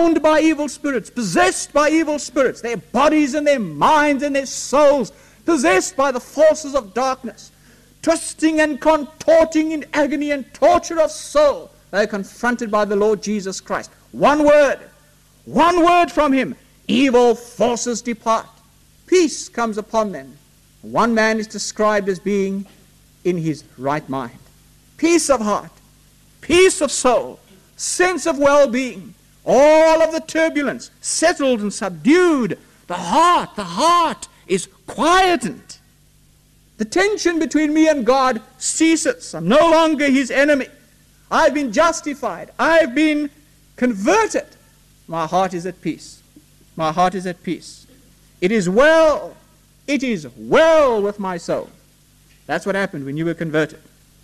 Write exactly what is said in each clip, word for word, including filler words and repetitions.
bound by evil spirits, possessed by evil spirits, their bodies and their minds and their souls, possessed by the forces of darkness, twisting and contorting in agony and torture of soul, they are confronted by the Lord Jesus Christ. One word, one word from him, evil forces depart. Peace comes upon them. One man is described as being in his right mind. Peace of heart, peace of soul, sense of well-being, all of the turbulence settled and subdued. The heart, the heart is quietened. The tension between me and God ceases. I'm no longer his enemy. I've been justified. I've been converted. My heart is at peace. My heart is at peace. It is well. It is well with my soul. That's what happened when you were converted.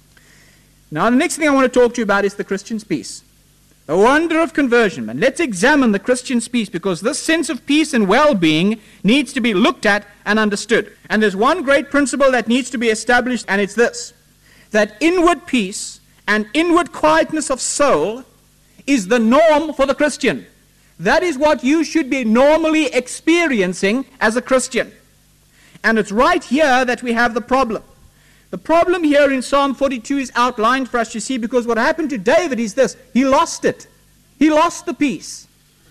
Now, the next thing I want to talk to you about is the Christian's peace. The wonder of conversion. And let's examine the Christian's peace, because this sense of peace and well-being needs to be looked at and understood. And there's one great principle that needs to be established, and it's this: that inward peace and inward quietness of soul is the norm for the Christian. That is what you should be normally experiencing as a Christian. And it's right here that we have the problem. The problem here in Psalm forty-two is outlined for us, you see, because what happened to David is this: he lost it. He lost the peace.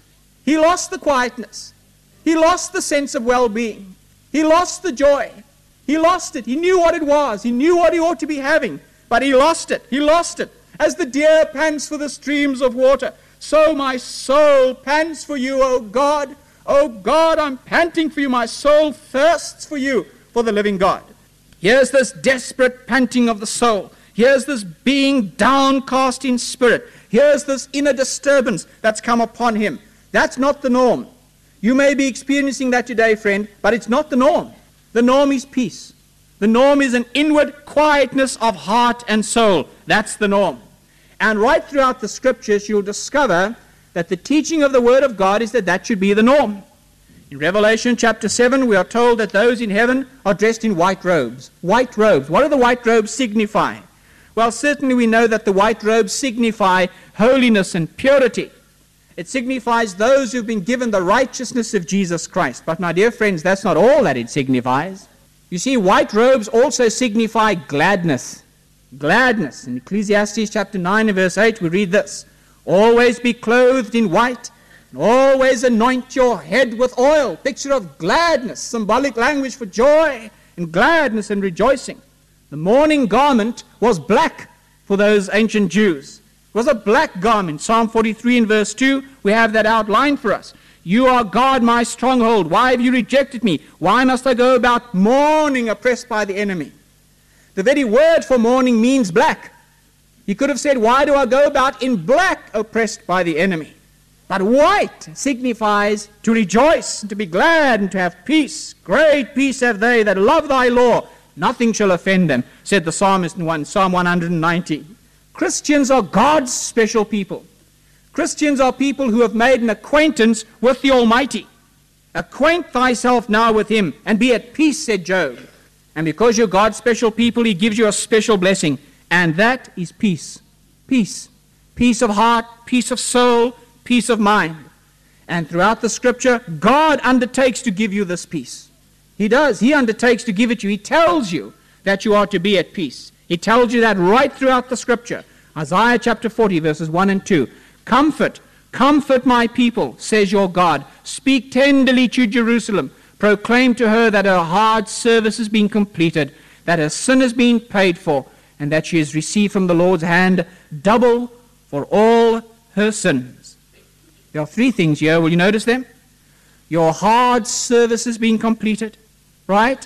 He lost the quietness. He lost the sense of well-being. He lost the joy. He lost it. He knew what it was. He knew what he ought to be having, but he lost it. He lost it. As the deer pants for the streams of water, so my soul pants for you, O God. O God, I'm panting for you. My soul thirsts for you, for the living God. Here's this desperate panting of the soul. Here's this being downcast in spirit. Here's this inner disturbance that's come upon him. That's not the norm. You may be experiencing that today, friend, but it's not the norm. The norm is peace. The norm is an inward quietness of heart and soul. That's the norm. And right throughout the scriptures, you'll discover that the teaching of the Word of God is that that should be the norm. In Revelation chapter seven, we are told that those in heaven are dressed in white robes. White robes. What do the white robes signify? Well, certainly we know that the white robes signify holiness and purity. It signifies those who've been given the righteousness of Jesus Christ. But my dear friends, that's not all that it signifies. You see, white robes also signify gladness. Gladness. In Ecclesiastes chapter nine and verse eight, we read this: always be clothed in white, and always anoint your head with oil. Picture of gladness, symbolic language for joy and gladness and rejoicing. The mourning garment was black for those ancient Jews. It was a black garment. Psalm forty-three and verse two, we have that outlined for us. You are God, my stronghold. Why have you rejected me? Why must I go about mourning, oppressed by the enemy? The very word for mourning means black. He could have said, why do I go about in black, oppressed by the enemy? But white signifies to rejoice, and to be glad, and to have peace. Great peace have they that love thy law. Nothing shall offend them, said the psalmist in Psalm one hundred ninety. Christians are God's special people. Christians are people who have made an acquaintance with the Almighty. Acquaint thyself now with him, and be at peace, said Job. And because you're God's special people, he gives you a special blessing, and that is peace. Peace. Peace of heart, peace of soul, peace of mind. And throughout the scripture, God undertakes to give you this peace. He does. He undertakes to give it to you. He tells you that you are to be at peace. He tells you that right throughout the scripture. Isaiah chapter forty, verses one and two. Comfort, comfort my people, says your God. Speak tenderly to Jerusalem. Proclaim to her that her hard service has been completed, that her sin has been paid for, and that she has received from the Lord's hand double for all her sins. There are three things here. Will you notice them? Your hard service has been completed, right?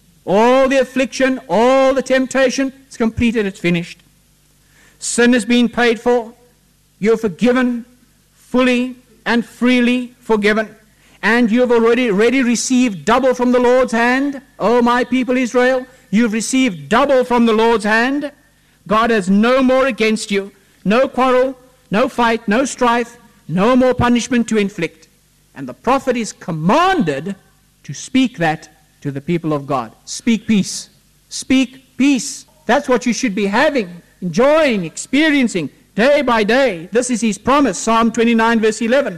All the affliction, all the temptation, it's completed, it's finished. Sin has been paid for. You're forgiven, fully and freely forgiven. And you have already, already received double from the Lord's hand. O my people Israel, you've received double from the Lord's hand. God has no more against you. No quarrel, no fight, no strife, no more punishment to inflict. And the prophet is commanded to speak that to the people of God. Speak peace. Speak peace. That's what you should be having, enjoying, experiencing day by day. This is his promise, Psalm twenty-nine, verse eleven.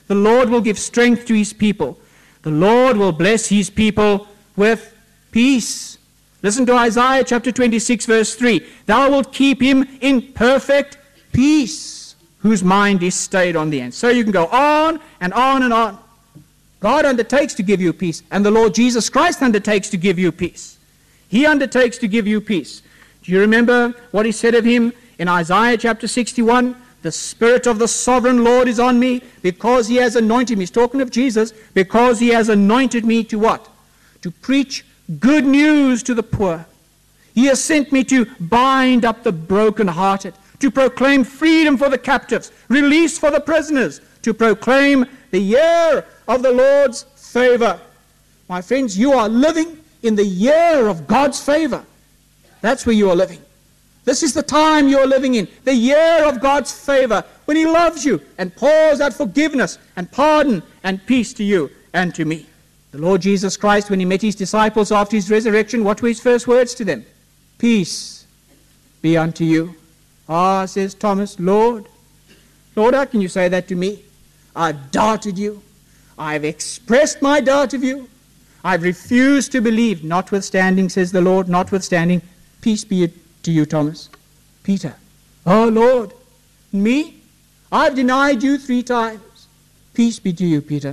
The Lord will give strength to his people. The Lord will bless his people with peace. Listen to Isaiah chapter twenty-six, verse three. Thou wilt keep him in perfect peace, whose mind is stayed on thee. And so you can go on and on and on. God undertakes to give you peace, and the Lord Jesus Christ undertakes to give you peace. He undertakes to give you peace. Do you remember what he said of him in Isaiah chapter sixty-one? The Spirit of the sovereign Lord is on me, because he has anointed me. He's talking of Jesus, because he has anointed me to what? To preach good news to the poor. He has sent me to bind up the brokenhearted, to proclaim freedom for the captives, release for the prisoners, to proclaim the year of the Lord's favor. My friends, you are living in the year of God's favor. That's where you are living. This is the time you are living in, the year of God's favor, when he loves you and pours out forgiveness and pardon and peace to you and to me. The Lord Jesus Christ, when he met his disciples after his resurrection, what were his first words to them? Peace be unto you. Ah, says Thomas, Lord, Lord, how can you say that to me? I've doubted you. I've expressed my doubt of you. I've refused to believe. Notwithstanding, says the Lord, notwithstanding, peace be to you, Thomas. Peter, oh Lord, me? I've denied you three times. Peace be to you, Peter.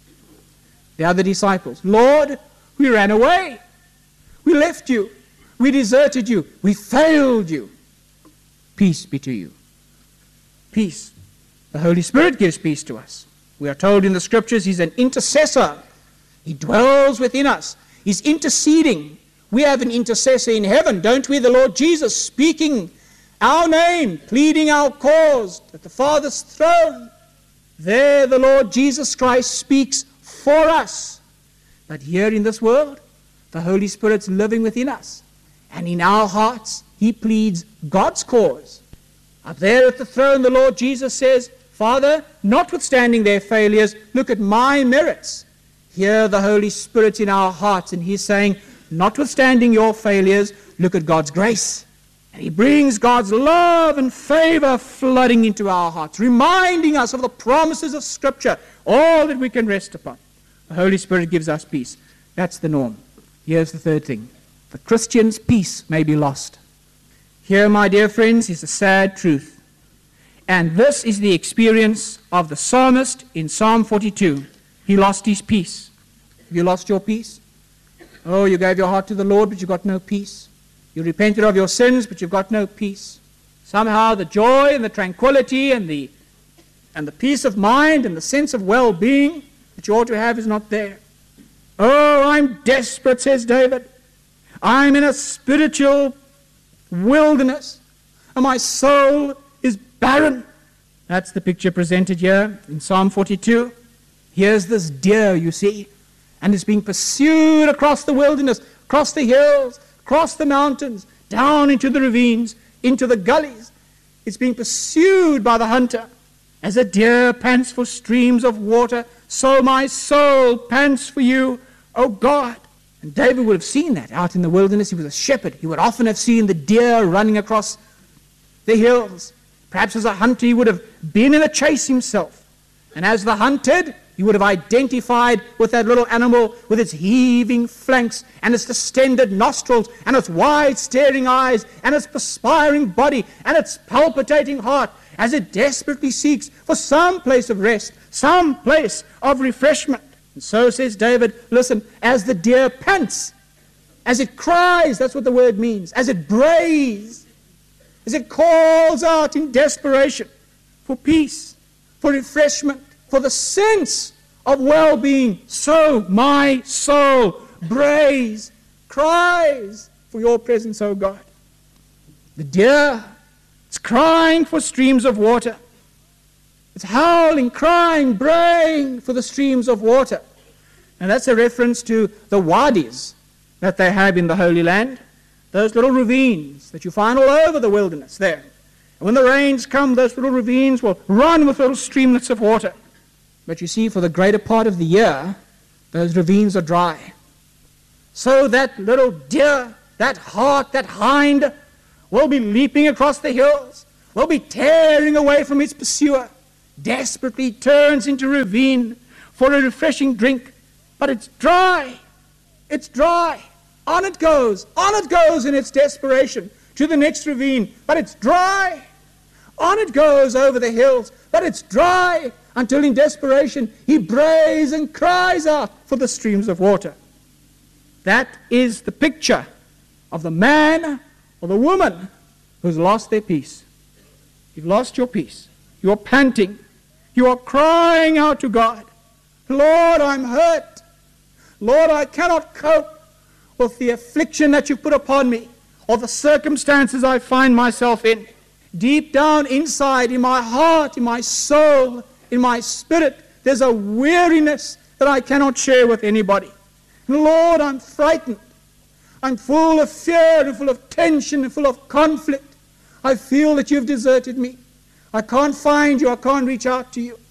The other disciples, Lord, we ran away. We left you. We deserted you. We failed you. Peace be to you. Peace. The Holy Spirit gives peace to us. We are told in the Scriptures he's an intercessor. He dwells within us. He's interceding. We have an intercessor in heaven, don't we? The Lord Jesus speaking our name, pleading our cause at the Father's throne. There the Lord Jesus Christ speaks for us. But here in this world, the Holy Spirit's living within us. And in our hearts, he pleads God's cause. Up there at the throne, the Lord Jesus says, Father, notwithstanding their failures, look at my merits. Here the Holy Spirit's in our hearts, and he's saying, notwithstanding your failures, look at God's grace. And he brings God's love and favor flooding into our hearts, reminding us of the promises of Scripture, all that we can rest upon. The Holy Spirit gives us peace. That's the norm. Here's the third thing. The Christian's peace may be lost. Here, my dear friends, is a sad truth. And this is the experience of the psalmist in Psalm forty-two. He lost his peace. Have you lost your peace? Oh, you gave your heart to the Lord, but you got no peace. You repented of your sins, but you've got no peace. Somehow the joy and the tranquility and the, and the peace of mind and the sense of well-being that you ought to have is not there. Oh, I'm desperate, says David. I'm in a spiritual wilderness, and my soul is barren. That's the picture presented here in Psalm forty-two. Here's this deer, you see, and it's being pursued across the wilderness, across the hills, across the mountains, down into the ravines, into the gullies. It's being pursued by the hunter. As a deer pants for streams of water, so my soul pants for you, O God. And David would have seen that out in the wilderness. He was a shepherd. He would often have seen the deer running across the hills. Perhaps as a hunter, he would have been in a chase himself. And as the hunted, he would have identified with that little animal with its heaving flanks and its distended nostrils and its wide staring eyes and its perspiring body and its palpitating heart as it desperately seeks for some place of rest, some place of refreshment. And so says David, listen, as the deer pants, as it cries, that's what the word means, as it brays, as it calls out in desperation for peace, for refreshment, for the sense of well-being, so my soul brays, cries for your presence, O God. The deer, it's crying for streams of water. It's howling, crying, braying for the streams of water. And that's a reference to the wadis that they have in the Holy Land, those little ravines that you find all over the wilderness there. And when the rains come, those little ravines will run with little streamlets of water. But you see, for the greater part of the year, those ravines are dry. So that little deer, that hart, that hind, will be leaping across the hills, will be tearing away from its pursuer. desperately turns into a ravine for a refreshing drink, but it's dry. It's dry. On it goes. On it goes in its desperation to the next ravine, but it's dry. On it goes over the hills, but it's dry, until in desperation he brays and cries out for the streams of water. That is the picture of the man or the woman who's lost their peace. You've lost your peace. You're panting. You are crying out to God. Lord, I'm hurt. Lord, I cannot cope with the affliction that you put upon me, or the circumstances I find myself in. Deep down inside, in my heart, in my soul, in my spirit, there's a weariness that I cannot share with anybody. Lord, I'm frightened. I'm full of fear and full of tension and full of conflict. I feel that you've deserted me. I can't find you. I can't reach out to you.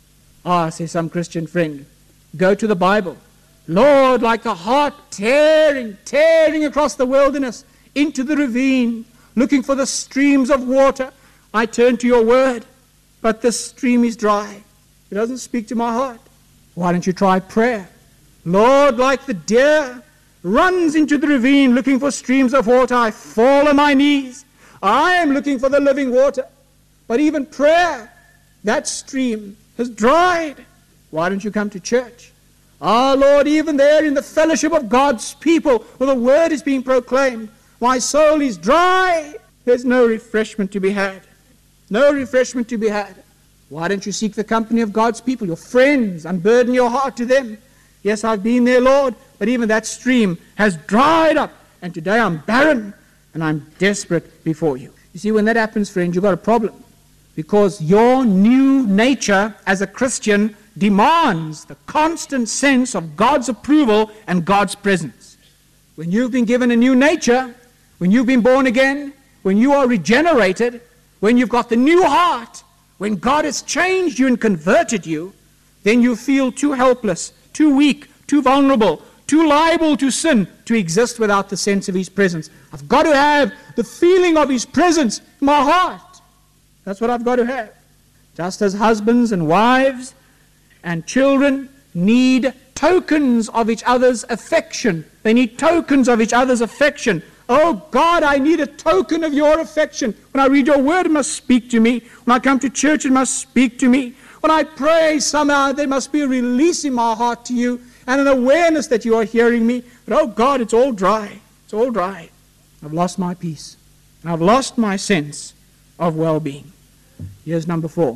Ah, says some Christian friend, go to the Bible. Lord, like a hart tearing, tearing across the wilderness into the ravine, looking for the streams of water, I turn to your word, but the stream is dry. It doesn't speak to my heart. Why don't you try prayer? Lord, like the deer runs into the ravine looking for streams of water, I fall on my knees. I am looking for the living water. But even prayer, that stream has dried. Why don't you come to church? Ah, Lord, even there in the fellowship of God's people, where the word is being proclaimed, my soul is dry. There's no refreshment to be had. No refreshment to be had. Why don't you seek the company of God's people, your friends, unburden your heart to them? Yes, I've been there, Lord, but even that stream has dried up, and today I'm barren, and I'm desperate before you. You see, when that happens, friends, you've got a problem, because your new nature as a Christian demands the constant sense of God's approval and God's presence. When you've been given a new nature, when you've been born again, when you are regenerated, when you've got the new heart, when God has changed you and converted you, then you feel too helpless, too weak, too vulnerable, too liable to sin to exist without the sense of his presence. I've got to have the feeling of his presence in my heart. That's what I've got to have. Just as husbands and wives and children need tokens of each other's affection. They need tokens of each other's affection. Oh God, I need a token of your affection. When I read your word, it must speak to me. When I come to church, it must speak to me. When I pray, somehow there must be a release in my heart to you and an awareness that you are hearing me. But oh God, it's all dry. It's all dry. I've lost my peace. And I've lost my sense of well-being. Here's number four.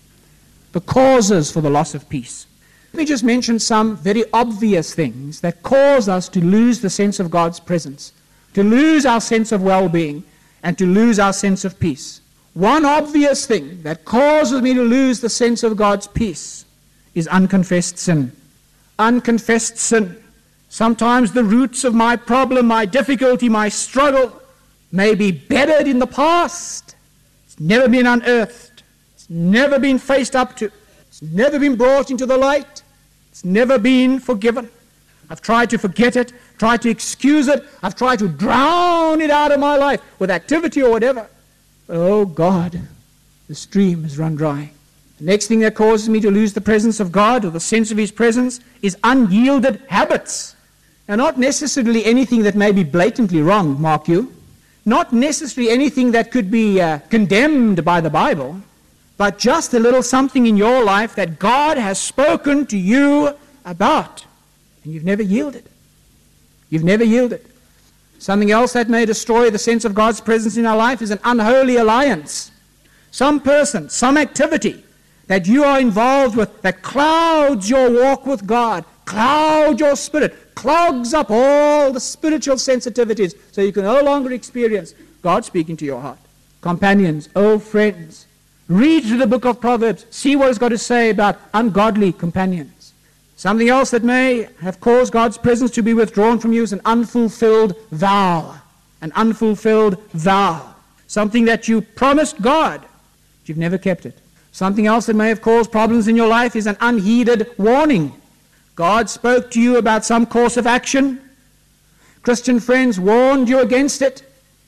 The causes for the loss of peace. Let me just mention some very obvious things that cause us to lose the sense of God's presence, to lose our sense of well-being, and to lose our sense of peace. One obvious thing that causes me to lose the sense of God's peace is unconfessed sin. Unconfessed sin. Sometimes the roots of my problem, my difficulty, my struggle may be bedded in the past. It's never been unearthed. It's never been faced up to. It's never been brought into the light. It's never been forgiven. I've tried to forget it, tried to excuse it. I've tried to drown it out of my life with activity or whatever. But oh God, the stream has run dry. The next thing that causes me to lose the presence of God or the sense of his presence is unyielded habits. Now, not necessarily anything that may be blatantly wrong, mark you. Not necessarily anything that could be uh, condemned by the Bible, but just a little something in your life that God has spoken to you about, and you've never yielded. You've never yielded. Something else that may destroy the sense of God's presence in our life is an unholy alliance. Some person, some activity that you are involved with that clouds your walk with God, clouds your spirit, clogs up all the spiritual sensitivities so you can no longer experience God speaking to your heart. Companions, old friends, read through the book of Proverbs, see what it's got to say about ungodly companions. Something else that may have caused God's presence to be withdrawn from you is an unfulfilled vow. An unfulfilled vow. Something that you promised God, but you've never kept it. Something else that may have caused problems in your life is an unheeded warning. God spoke to you about some course of action. Christian friends warned you against it.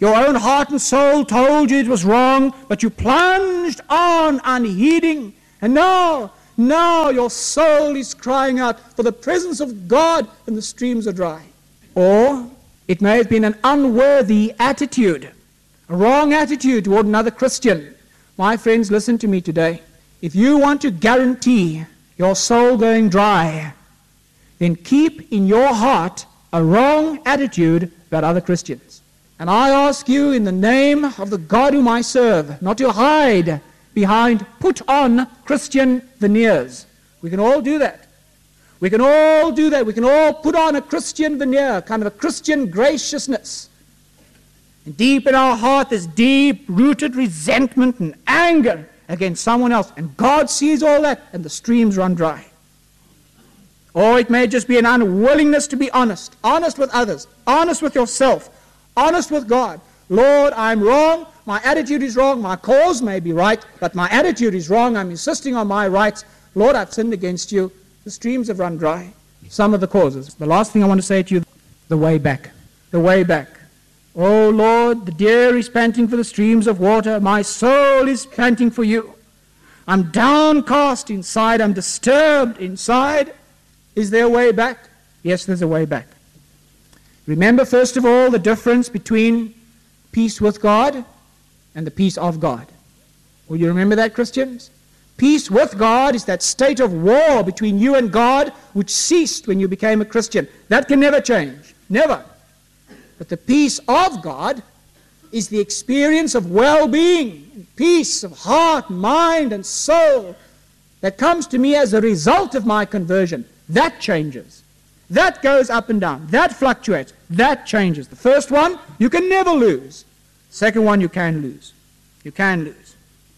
Your own heart and soul told you it was wrong, but you plunged on unheeding. And now, now your soul is crying out for the presence of God and the streams are dry. Or it may have been an unworthy attitude, a wrong attitude toward another Christian. My friends, listen to me today. If you want to guarantee your soul going dry, then keep in your heart a wrong attitude about other Christians. And I ask you in the name of the God whom I serve, not to hide behind put on Christian veneers. We can all do that. We can all do that. We can all put on a Christian veneer, kind of a Christian graciousness. And deep in our heart there's deep-rooted resentment and anger against someone else. And God sees all that and the streams run dry. Or it may just be an unwillingness to be honest. Honest with others. Honest with yourself. Honest with God. Lord, I'm wrong. My attitude is wrong. My cause may be right, but my attitude is wrong. I'm insisting on my rights. Lord, I've sinned against you. The streams have run dry. Some of the causes. The last thing I want to say to you, the way back. The way back. Oh Lord, the deer is panting for the streams of water. My soul is panting for you. I'm downcast inside. I'm disturbed inside. Is there a way back? Yes, there's a way back. Remember, first of all, the difference between peace with God and the peace of God. Will you remember that, Christians? Peace with God is that state of war between you and God which ceased when you became a Christian. That can never change. Never. But the peace of God is the experience of well-being, peace of heart, mind, and soul that comes to me as a result of my conversion. That changes. That goes up and down. That fluctuates. That changes. The first one, you can never lose. Second one, you can lose. You can lose.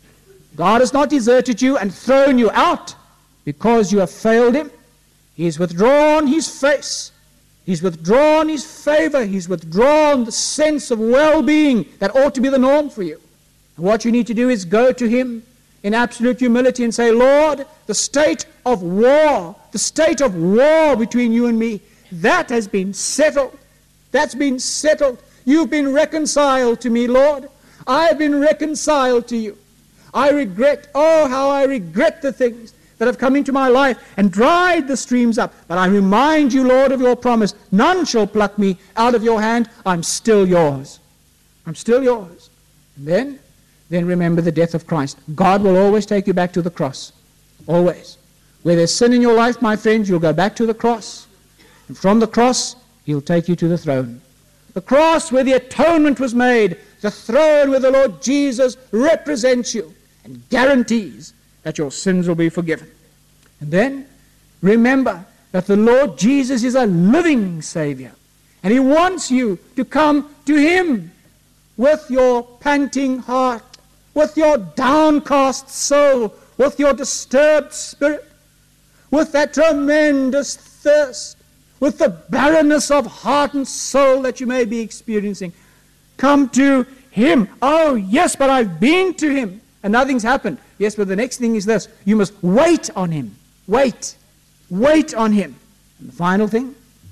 God has not deserted you and thrown you out because you have failed Him. He has withdrawn His face. He's withdrawn His favor. He's withdrawn the sense of well-being that ought to be the norm for you. And what you need to do is go to Him in absolute humility and say, Lord, the state of war, the state of war between you and me, that has been settled. That's been settled. You've been reconciled to me, Lord. I have been reconciled to you. I regret, oh, how I regret the things that have come into my life and dried the streams up. But I remind you, Lord, of your promise. None shall pluck me out of your hand. I'm still yours. I'm still yours. And then, then remember the death of Christ. God will always take you back to the cross. Always. Where there's sin in your life, my friends, you'll go back to the cross. And from the cross, He'll take you to the throne. The cross where the atonement was made, the throne where the Lord Jesus represents you and guarantees that your sins will be forgiven. And then, remember that the Lord Jesus is a living Savior. And He wants you to come to Him with your panting heart, with your downcast soul, with your disturbed spirit, with that tremendous thirst, with the barrenness of heart and soul that you may be experiencing. Come to Him. Oh, yes, but I've been to Him and nothing's happened. Yes, but the next thing is this. You must wait on Him. Wait. Wait on Him. And the final thing,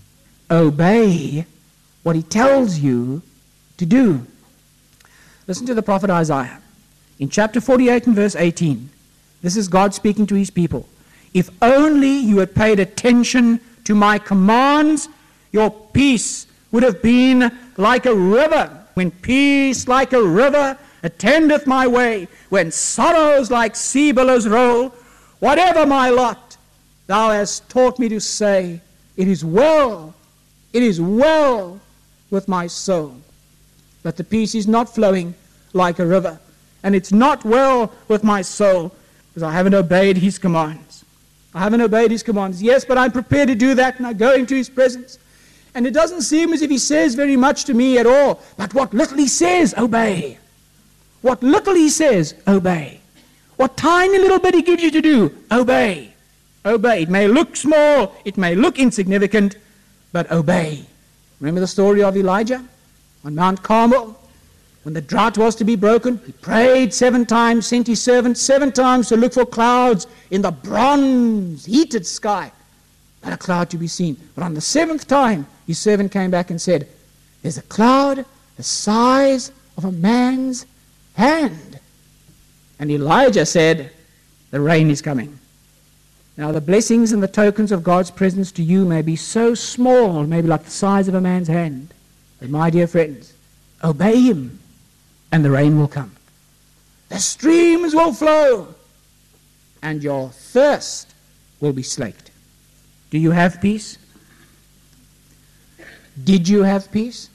obey what He tells you to do. Listen to the prophet Isaiah. In chapter forty-eight and verse eighteen, this is God speaking to His people. If only you had paid attention to my commands, your peace would have been like a river. When peace like a river attendeth my way, when sorrows like sea billows roll, whatever my lot, thou hast taught me to say, it is well, it is well with my soul. But the peace is not flowing like a river, and it's not well with my soul, because I haven't obeyed His commands. I haven't obeyed His commands. Yes, but I'm prepared to do that, and I go into His presence. And it doesn't seem as if He says very much to me at all. But what little He says, obey. What little He says, obey. What tiny little bit He gives you to do, obey. Obey. It may look small, it may look insignificant, but obey. Remember the story of Elijah on Mount Carmel? When the drought was to be broken, he prayed seven times, sent his servant seven times to look for clouds in the bronze, heated sky. Not a cloud to be seen. But on the seventh time, his servant came back and said, there's a cloud the size of a man's hand. And Elijah said, the rain is coming. Now the blessings and the tokens of God's presence to you may be so small, maybe like the size of a man's hand. But my dear friends, obey him, and the rain will come. The streams will flow, and your thirst will be slaked. Do you have peace? Did you have peace?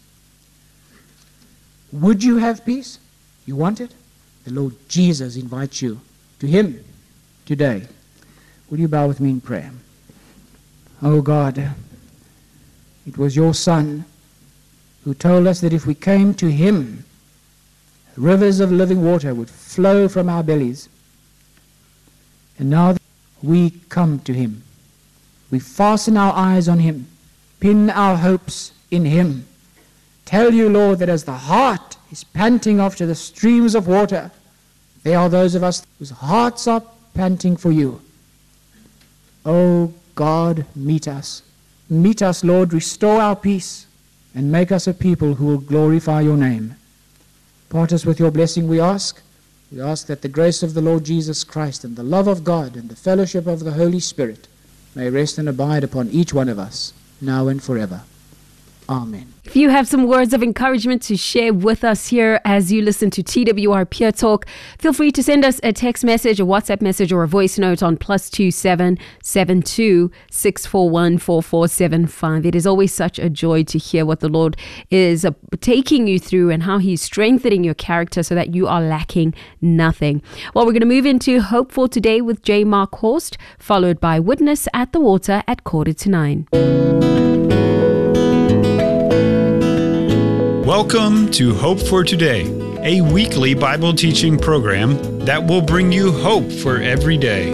Would you have peace? You want it? The Lord Jesus invites you to him today. Will you bow with me in prayer? Oh God, it was your Son who told us that if we came to him, rivers of living water would flow from our bellies. And now we come to him. We fasten our eyes on him, pin our hopes in him. Tell you, Lord, that as the heart is panting after the streams of water, there are those of us whose hearts are panting for you. Oh God, meet us. Meet us, Lord, restore our peace, and make us a people who will glorify your name. Part us with your blessing, we ask. We ask that the grace of the Lord Jesus Christ and the love of God and the fellowship of the Holy Spirit may rest and abide upon each one of us, now and forever. Amen. If you have some words of encouragement to share with us here as you listen to T W R Peer Talk, feel free to send us a text message, a WhatsApp message, or a voice note on plus two seven seven two six four one four four seven five. It is always such a joy to hear what the Lord is uh, taking you through and how he's strengthening your character so that you are lacking nothing. Well, we're going to move into Hope for Today with J. Mark Horst, followed by Witness at the Water at quarter to nine. Welcome to Hope for Today, a weekly Bible teaching program that will bring you hope for every day.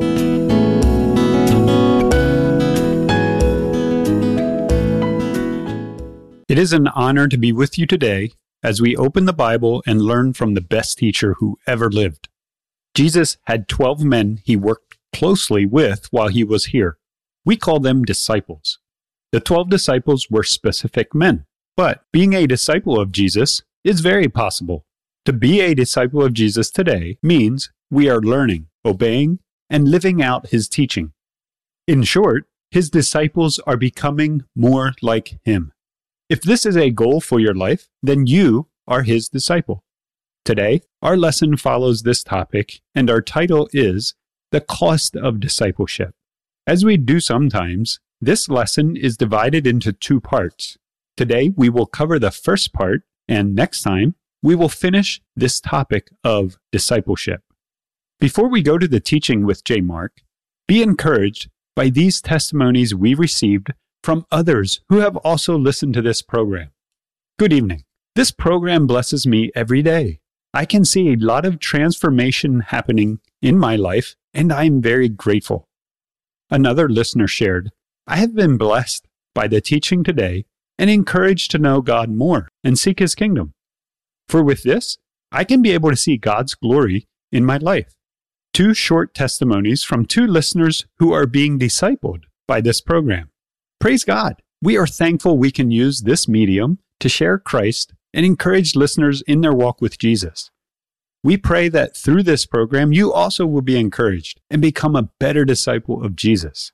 It is an honor to be with you today as we open the Bible and learn from the best teacher who ever lived. Jesus had twelve men he worked closely with while he was here. We call them disciples. The twelve disciples were specific men. But being a disciple of Jesus is very possible. To be a disciple of Jesus today means we are learning, obeying, and living out his teaching. In short, his disciples are becoming more like him. If this is a goal for your life, then you are his disciple. Today, our lesson follows this topic, and our title is The Cost of Discipleship. As we do sometimes, this lesson is divided into two parts. Today, we will cover the first part, and next time, we will finish this topic of discipleship. Before we go to the teaching with J. Mark, be encouraged by these testimonies we received from others who have also listened to this program. Good evening. This program blesses me every day. I can see a lot of transformation happening in my life, and I am very grateful. Another listener shared, I have been blessed by the teaching today and encouraged to know God more and seek his kingdom. For with this, I can be able to see God's glory in my life. Two short testimonies from two listeners who are being discipled by this program. Praise God! We are thankful we can use this medium to share Christ and encourage listeners in their walk with Jesus. We pray that through this program, you also will be encouraged and become a better disciple of Jesus.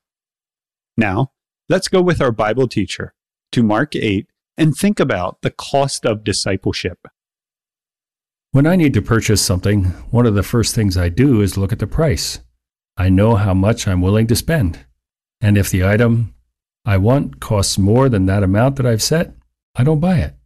Now, let's go with our Bible teacher to Mark eight and think about the cost of discipleship. When I need to purchase something, one of the first things I do is look at the price. I know how much I'm willing to spend. And if the item I want costs more than that amount that I've set, I don't buy it.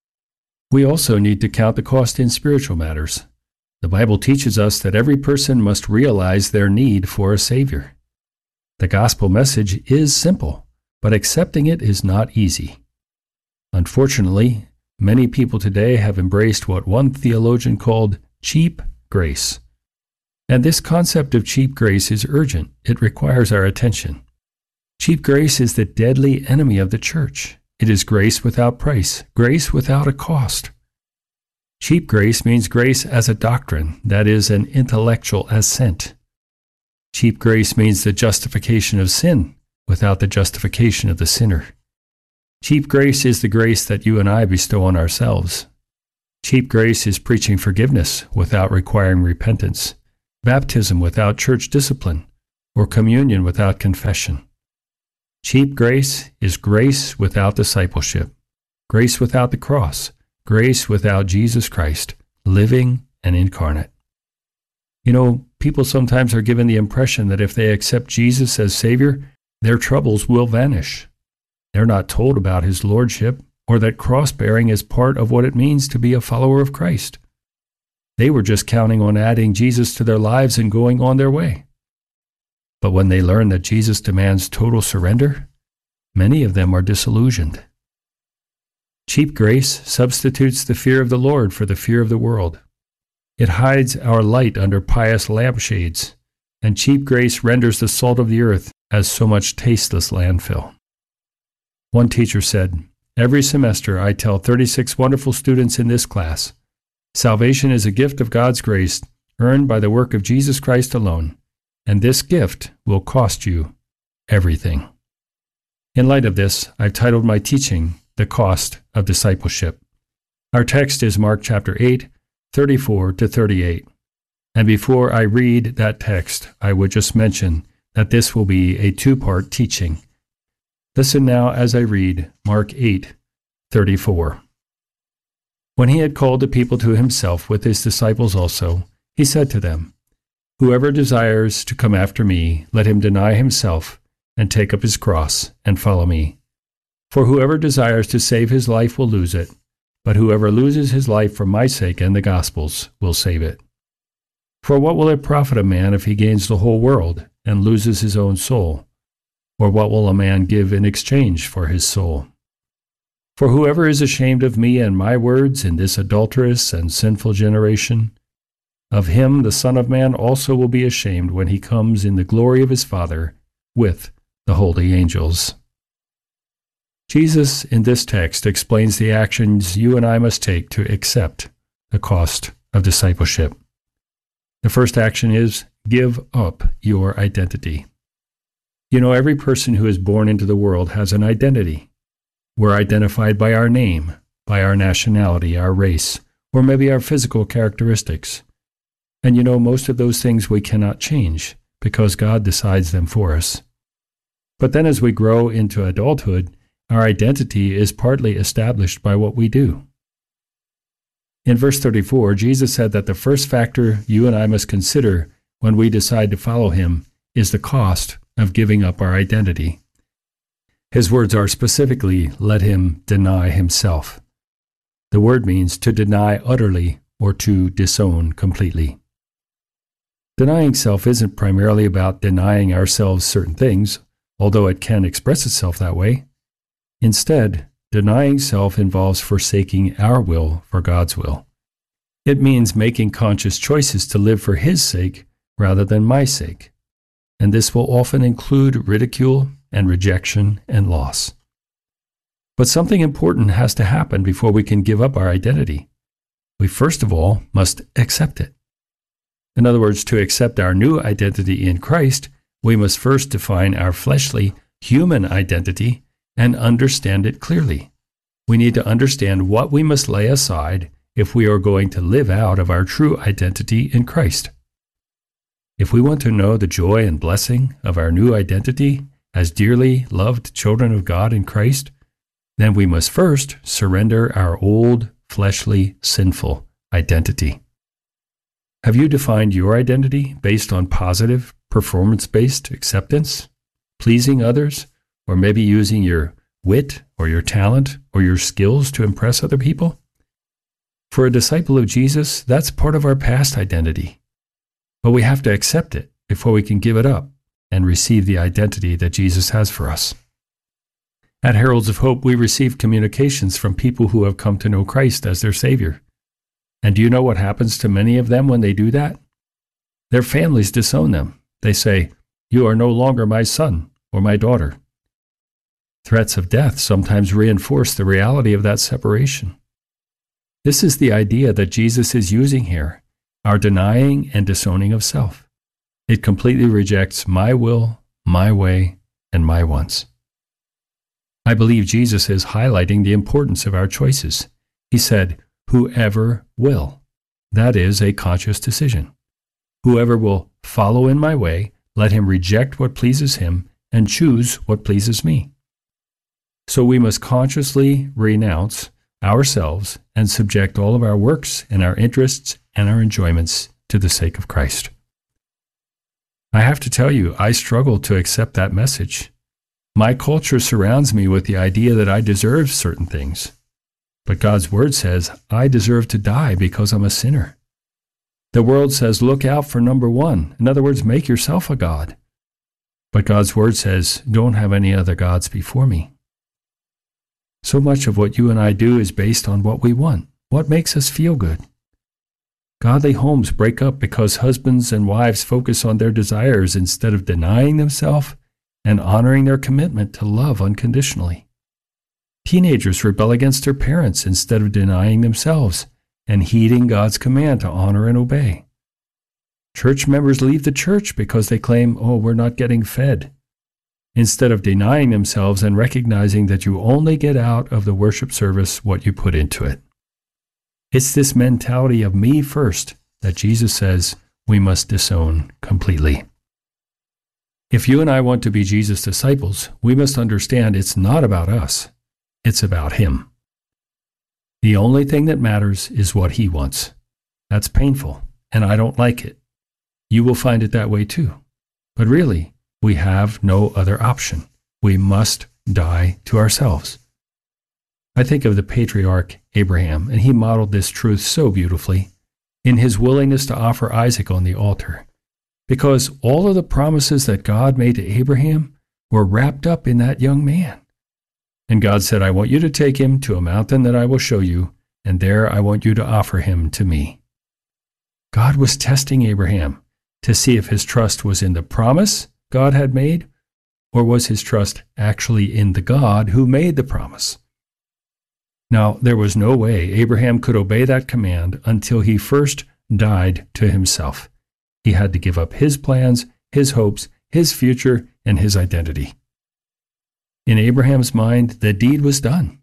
We also need to count the cost in spiritual matters. The Bible teaches us that every person must realize their need for a Savior. The gospel message is simple, but accepting it is not easy. Unfortunately, many people today have embraced what one theologian called cheap grace. And this concept of cheap grace is urgent. It requires our attention. Cheap grace is the deadly enemy of the church. It is grace without price, grace without a cost. Cheap grace means grace as a doctrine, that is, an intellectual assent. Cheap grace means the justification of sin without the justification of the sinner. Cheap grace is the grace that you and I bestow on ourselves. Cheap grace is preaching forgiveness without requiring repentance, baptism without church discipline, or communion without confession. Cheap grace is grace without discipleship, grace without the cross, grace without Jesus Christ, living and incarnate. You know, people sometimes are given the impression that if they accept Jesus as Savior, their troubles will vanish. They're not told about His Lordship or that cross-bearing is part of what it means to be a follower of Christ. They were just counting on adding Jesus to their lives and going on their way. But when they learn that Jesus demands total surrender, many of them are disillusioned. Cheap grace substitutes the fear of the Lord for the fear of the world. It hides our light under pious lampshades, and cheap grace renders the salt of the earth as so much tasteless landfill. One teacher said, "Every semester I tell thirty-six wonderful students in this class, salvation is a gift of God's grace earned by the work of Jesus Christ alone, and this gift will cost you everything." In light of this, I've titled my teaching, The Cost of Discipleship. Our text is Mark chapter eight, thirty-four to thirty-eight. And before I read that text, I would just mention that this will be a two-part teaching. Listen now as I read Mark eight, thirty-four. When he had called the people to himself with his disciples also, he said to them, "Whoever desires to come after me, let him deny himself and take up his cross and follow me. For whoever desires to save his life will lose it, but whoever loses his life for my sake and the gospel's will save it. For what will it profit a man if he gains the whole world and loses his own soul? Or what will a man give in exchange for his soul? For whoever is ashamed of me and my words in this adulterous and sinful generation, of him the Son of Man also will be ashamed when he comes in the glory of his Father with the holy angels." Jesus, in this text, explains the actions you and I must take to accept the cost of discipleship. The first action is give up your identity. You know, every person who is born into the world has an identity. We're identified by our name, by our nationality, our race, or maybe our physical characteristics. And you know, most of those things we cannot change because God decides them for us. But then as we grow into adulthood, our identity is partly established by what we do. In verse thirty-four, Jesus said that the first factor you and I must consider when we decide to follow him is the cost of giving up our identity. His words are specifically, let him deny himself. The word means to deny utterly or to disown completely. Denying self isn't primarily about denying ourselves certain things, although it can express itself that way. Instead, denying self involves forsaking our will for God's will. It means making conscious choices to live for His sake rather than my sake, and this will often include ridicule and rejection and loss. But something important has to happen before we can give up our identity. We first of all must accept it. In other words, to accept our new identity in Christ, we must first define our fleshly, human identity and understand it clearly. We need to understand what we must lay aside if we are going to live out of our true identity in Christ. If we want to know the joy and blessing of our new identity as dearly loved children of God in Christ, then we must first surrender our old, fleshly, sinful identity. Have you defined your identity based on positive, performance-based acceptance, pleasing others, or maybe using your wit or your talent or your skills to impress other people? For a disciple of Jesus, that's part of our past identity. But we have to accept it before we can give it up and receive the identity that Jesus has for us. At Heralds of Hope, we receive communications from people who have come to know Christ as their Savior. And do you know what happens to many of them when they do that? Their families disown them. They say, "You are no longer my son or my daughter." Threats of death sometimes reinforce the reality of that separation. This is the idea that Jesus is using here, our denying and disowning of self. It completely rejects my will, my way, and my wants. I believe Jesus is highlighting the importance of our choices. He said, whoever will. That is a conscious decision. Whoever will follow in my way, let him reject what pleases him and choose what pleases me. So we must consciously renounce ourselves and subject all of our works and our interests and our enjoyments to the sake of Christ. I have to tell you, I struggle to accept that message. My culture surrounds me with the idea that I deserve certain things. But God's word says, I deserve to die because I'm a sinner. The world says, look out for number one. In other words, make yourself a god. But God's word says, don't have any other gods before me. So much of what you and I do is based on what we want, what makes us feel good. Godly homes break up because husbands and wives focus on their desires instead of denying themselves and honoring their commitment to love unconditionally. Teenagers rebel against their parents instead of denying themselves and heeding God's command to honor and obey. Church members leave the church because they claim, oh, we're not getting fed, instead of denying themselves and recognizing that you only get out of the worship service what you put into it. It's this mentality of me first that Jesus says we must disown completely. If you and I want to be Jesus' disciples, we must understand it's not about us. It's about him. The only thing that matters is what he wants. That's painful, and I don't like it. You will find it that way too. But really, we have no other option. We must die to ourselves. I think of the patriarch Abraham, and he modeled this truth so beautifully in his willingness to offer Isaac on the altar, because all of the promises that God made to Abraham were wrapped up in that young man. And God said, I want you to take him to a mountain that I will show you, and there I want you to offer him to me. God was testing Abraham to see if his trust was in the promise God had made, or was his trust actually in the God who made the promise? Now, there was no way Abraham could obey that command until he first died to himself. He had to give up his plans, his hopes, his future, and his identity. In Abraham's mind, the deed was done.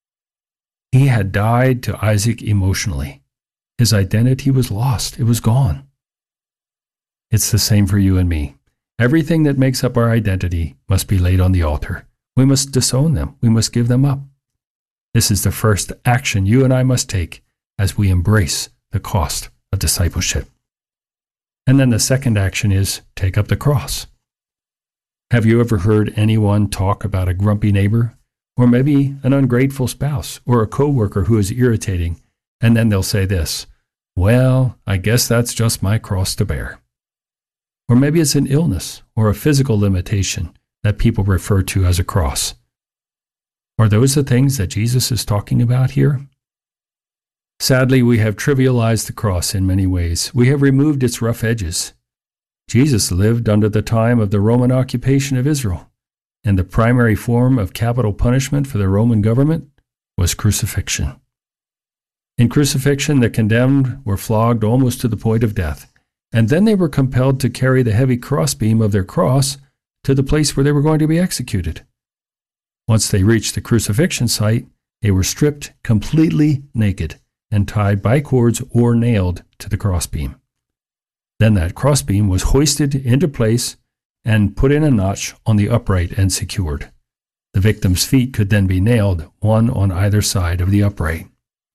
He had died to Isaac emotionally. His identity was lost. It was gone. It's the same for you and me. Everything that makes up our identity must be laid on the altar. We must disown them. We must give them up. This is the first action you and I must take as we embrace the cost of discipleship. And then the second action is take up the cross. Have you ever heard anyone talk about a grumpy neighbor, or maybe an ungrateful spouse, or a coworker who is irritating, and then they'll say this, well, I guess that's just my cross to bear. Or maybe it's an illness or a physical limitation that people refer to as a cross. Are those the things that Jesus is talking about here? Sadly, we have trivialized the cross in many ways. We have removed its rough edges. Jesus lived under the time of the Roman occupation of Israel, and the primary form of capital punishment for the Roman government was crucifixion. In crucifixion, the condemned were flogged almost to the point of death, and then they were compelled to carry the heavy crossbeam of their cross to the place where they were going to be executed. Once they reached the crucifixion site, they were stripped completely naked and tied by cords or nailed to the crossbeam. Then that crossbeam was hoisted into place and put in a notch on the upright and secured. The victim's feet could then be nailed, one on either side of the upright.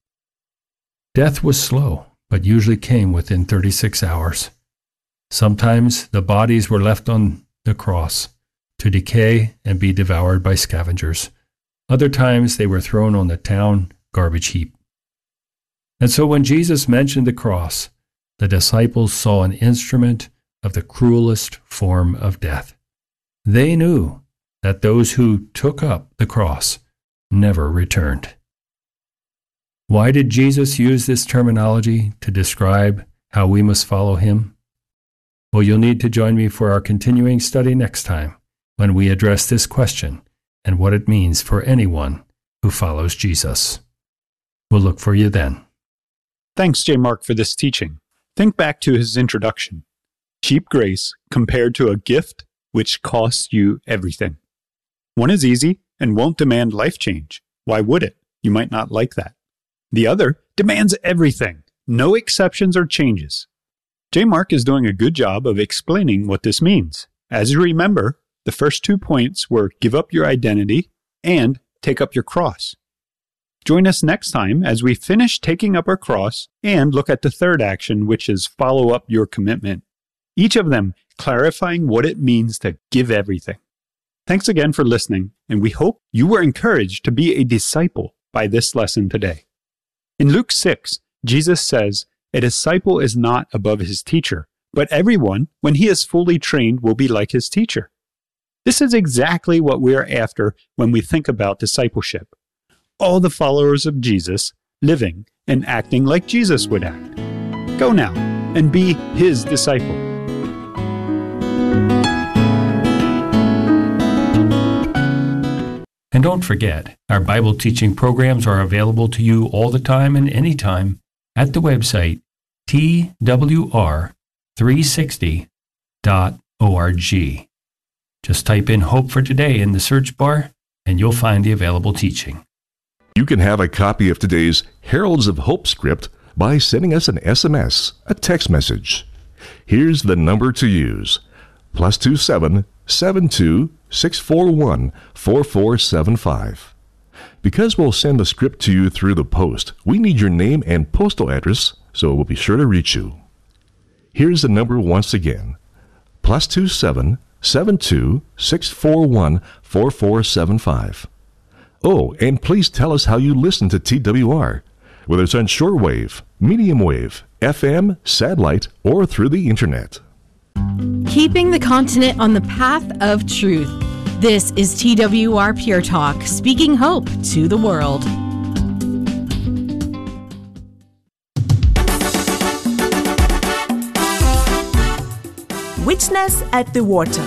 Death was slow, but usually came within thirty-six hours. Sometimes the bodies were left on the cross to decay and be devoured by scavengers. Other times they were thrown on the town garbage heap. And so when Jesus mentioned the cross, the disciples saw an instrument of the cruelest form of death. They knew that those who took up the cross never returned. Why did Jesus use this terminology to describe how we must follow him? Well, you'll need to join me for our continuing study next time when we address this question and what it means for anyone who follows Jesus. We'll look for you then. Thanks, J. Mark, for this teaching. Think back to his introduction. Cheap grace compared to a gift which costs you everything. One is easy and won't demand life change. Why would it? You might not like that. The other demands everything, no exceptions or changes. J. Mark is doing a good job of explaining what this means. As you remember, the first two points were give up your identity and take up your cross. Join us next time as we finish taking up our cross and look at the third action, which is follow up your commitment. Each of them clarifying what it means to give everything. Thanks again for listening, and we hope you were encouraged to be a disciple by this lesson today. In Luke six, Jesus says, "A disciple is not above his teacher, but everyone, when he is fully trained, will be like his teacher." This is exactly what we are after when we think about discipleship. All the followers of Jesus living and acting like Jesus would act. Go now and be his disciple. And don't forget, our Bible teaching programs are available to you all the time and anytime at the website T W R three sixty dot org. Just type in Hope for Today in the search bar and you'll find the available teaching. You can have a copy of today's Heralds of Hope script by sending us an S M S, a text message. Here's the number to use: plus two seven seven two six four one four four seven five. Because we'll send the script to you through the post, we need your name and postal address, so we'll be sure to reach you. Here's the number once again: plus two seven seven two six four one four four seven five. Oh, and please tell us how you listen to T W R, whether it's on shortwave, medium wave, F M, satellite, or through the internet. Keeping the continent on the path of truth. This is T W R Pure Talk, speaking hope to the world. Witness at the Water.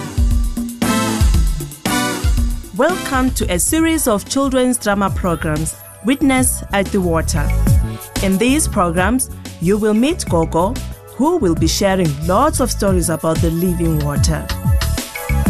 Welcome to a series of children's drama programs, Witness at the Water. In these programs, you will meet Gogo, who will be sharing lots of stories about the living water.